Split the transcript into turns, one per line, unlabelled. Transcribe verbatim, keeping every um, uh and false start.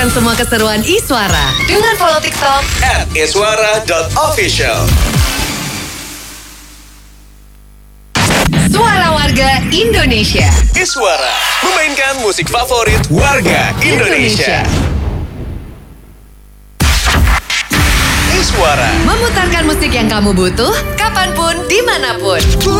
Dapatkan semua keseruan Iswara dengan follow TikTok
at iswara dot official.
Suara Warga Indonesia.
Iswara memainkan musik favorit warga Indonesia. Iswara
Memutarkan musik yang kamu butuh, kapanpun, dimanapun.